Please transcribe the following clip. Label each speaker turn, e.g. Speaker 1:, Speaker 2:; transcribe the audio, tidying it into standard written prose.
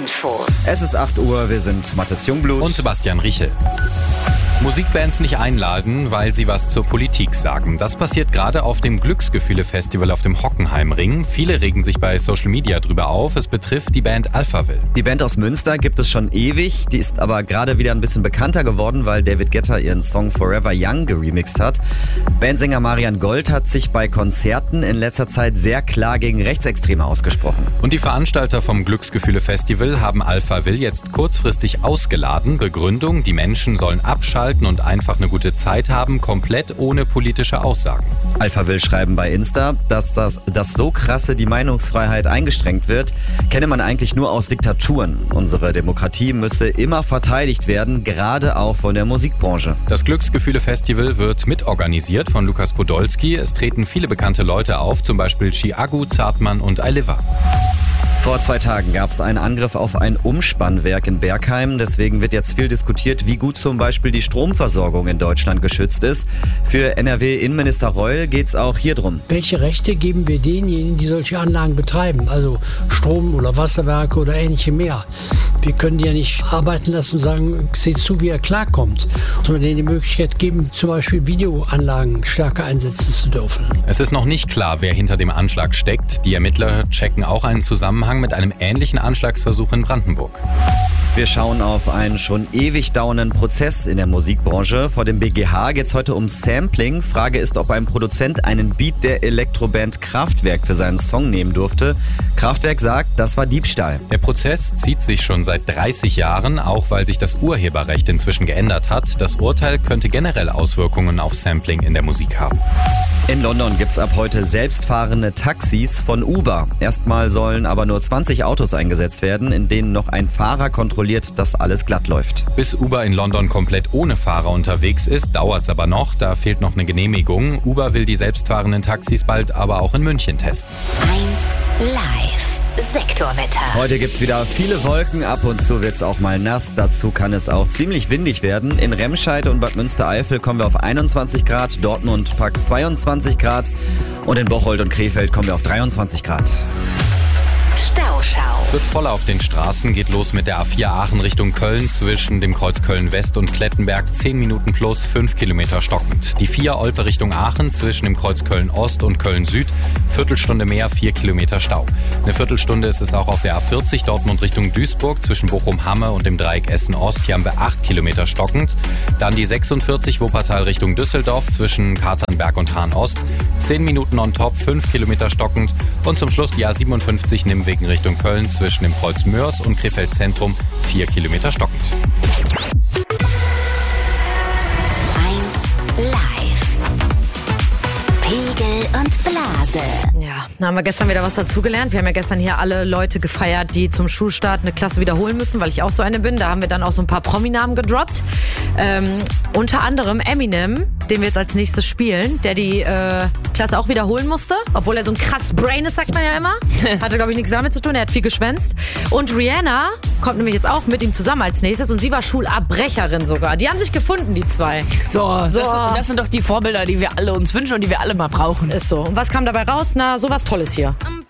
Speaker 1: Info.
Speaker 2: Es ist 8 Uhr, wir sind Mathis Jungblut
Speaker 3: und Sebastian Richel. Musikbands nicht einladen, weil sie was zur Politik sagen. Das passiert gerade auf dem Glücksgefühle-Festival auf dem Hockenheimring. Viele regen sich bei Social Media drüber auf. Es betrifft die Band Alphaville.
Speaker 2: Die Band aus Münster gibt es schon ewig. Die ist aber gerade wieder ein bisschen bekannter geworden, weil David Guetta ihren Song Forever Young geremixed hat. Bandsänger Marian Gold hat sich bei Konzerten in letzter Zeit sehr klar gegen Rechtsextreme ausgesprochen.
Speaker 3: Und die Veranstalter vom Glücksgefühle-Festival haben Alphaville jetzt kurzfristig ausgeladen. Begründung, die Menschen sollen abschalten und einfach eine gute Zeit haben, komplett ohne politische Aussagen.
Speaker 2: Alphaville schreiben bei Insta, dass so krasse die Meinungsfreiheit eingeschränkt wird, kenne man eigentlich nur aus Diktaturen. Unsere Demokratie müsse immer verteidigt werden, gerade auch von der Musikbranche.
Speaker 3: Das Glücksgefühle-Festival wird mitorganisiert von Lukas Podolski. Es treten viele bekannte Leute auf, zum Beispiel Chiagu, Zartmann und Ailiva.
Speaker 2: Vor 2 Tagen gab es einen Angriff auf ein Umspannwerk in Bergheim. Deswegen wird jetzt viel diskutiert, wie gut zum Beispiel die Stromversorgung in Deutschland geschützt ist. Für NRW-Innenminister Reul geht es auch hier drum.
Speaker 4: Welche Rechte geben wir denjenigen, die solche Anlagen betreiben? Also Strom- oder Wasserwerke oder ähnliche mehr. Wir können die ja nicht arbeiten lassen und sagen, seht zu, wie er klarkommt. Sondern denen die Möglichkeit geben, zum Beispiel Videoanlagen stärker einsetzen zu dürfen.
Speaker 3: Es ist noch nicht klar, wer hinter dem Anschlag steckt. Die Ermittler checken auch einen Zusammenhang mit einem ähnlichen Anschlagsversuch in Brandenburg.
Speaker 2: Wir schauen auf einen schon ewig dauernden Prozess in der Musikbranche. Vor dem BGH geht es heute um Sampling. Frage ist, ob ein Produzent einen Beat der Elektroband Kraftwerk für seinen Song nehmen durfte. Kraftwerk sagt, das war Diebstahl.
Speaker 3: Der Prozess zieht sich schon seit 30 Jahren, auch weil sich das Urheberrecht inzwischen geändert hat. Das Urteil könnte generell Auswirkungen auf Sampling in der Musik haben.
Speaker 2: In London gibt's ab heute selbstfahrende Taxis von Uber. Erstmal sollen aber nur 20 Autos eingesetzt werden, in denen noch ein Fahrer kontrolliert, dass alles glatt läuft.
Speaker 3: Bis Uber in London komplett ohne Fahrer unterwegs ist, dauert's aber noch. Da fehlt noch eine Genehmigung. Uber will die selbstfahrenden Taxis bald aber auch in München testen.
Speaker 1: 1 Live. Sektorwetter.
Speaker 2: Heute gibt's wieder viele Wolken, ab und zu wird's auch mal nass. Dazu kann es auch ziemlich windig werden. In Remscheid und Bad Münstereifel kommen wir auf 21 Grad, Dortmund packt 22 Grad und in Bocholt und Krefeld kommen wir auf 23 Grad.
Speaker 1: Stauschau.
Speaker 3: Es wird voller auf den Straßen, geht los mit der A4 Aachen Richtung Köln zwischen dem Kreuz Köln-West und Klettenberg, 10 Minuten plus, 5 Kilometer stockend. Die 4 Olpe Richtung Aachen zwischen dem Kreuz Köln-Ost und Köln-Süd, Viertelstunde mehr, 4 Kilometer Stau. Eine Viertelstunde ist es auch auf der A40 Dortmund Richtung Duisburg zwischen Bochum-Hamme und dem Dreieck Essen-Ost. Hier haben wir 8 Kilometer stockend. Dann die 46 Wuppertal Richtung Düsseldorf zwischen Katernberg und Hahn-Ost, 10 Minuten on top, 5 Kilometer stockend. Und zum Schluss die A57 Nimwegen Richtung Köln zwischen dem Kreuz Mörs und Krefeld Zentrum, 4 Kilometer stockend.
Speaker 1: 1 Live. Pegel und Blase.
Speaker 5: Ja, da haben wir gestern wieder was dazugelernt. Wir haben ja gestern hier alle Leute gefeiert, die zum Schulstart eine Klasse wiederholen müssen, weil ich auch so eine bin. Da haben wir dann auch so ein paar Prominamen gedroppt. Unter anderem Eminem, den wir jetzt als nächstes spielen, der die Klasse auch wiederholen musste, obwohl er so ein krass Brain ist, sagt man ja immer. Hatte, glaube ich, nichts damit zu tun, er hat viel geschwänzt. Und Rihanna kommt nämlich jetzt auch mit ihm zusammen als nächstes und sie war Schulabbrecherin sogar. Die haben sich gefunden, die zwei.
Speaker 6: Das sind doch die Vorbilder, die wir alle uns wünschen und die wir alle mal brauchen.
Speaker 5: Ist so. Und was kam dabei raus? Na, sowas Tolles hier.